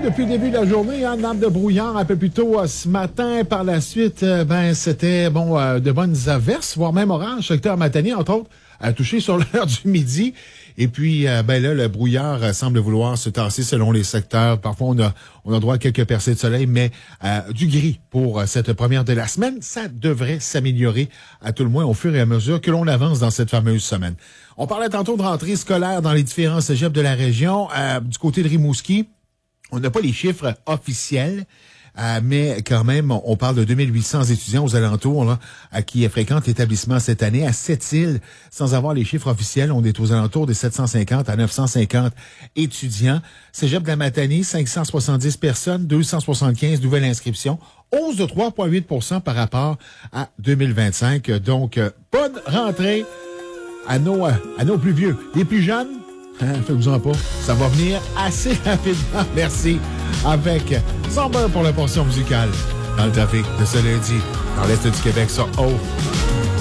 depuis le début de la journée, hein, nappe de brouillard un peu plus tôt ce matin. Par la suite, c'était de bonnes averses, voire même orange, secteur Matane, entre autres, a touché sur l'heure du midi. Et puis, là, le brouillard semble vouloir se tasser selon les secteurs. Parfois, on a droit à quelques percées de soleil, mais du gris pour cette première de la semaine. Ça devrait s'améliorer, à tout le moins, au fur et à mesure que l'on avance dans cette fameuse semaine. On parlait tantôt de rentrée scolaire dans les différents cégeps de la région. Du côté de Rimouski, on n'a pas les chiffres officiels, mais quand même, on parle de 2800 étudiants aux alentours là, qui fréquentent l'établissement cette année. À Sept-Îles, sans avoir les chiffres officiels, on est aux alentours de 750 à 950 étudiants. Cégep de la Matane, 570 personnes, 275 nouvelles inscriptions, hausse de 3,8 % par rapport à 2025. Donc, bonne rentrée à nos plus vieux. Les plus jeunes, faites-vous-en pas. Ça va venir assez rapidement. Merci. Avec Somber pour la portion musicale dans le trafic de ce lundi dans l'Est du Québec sur O.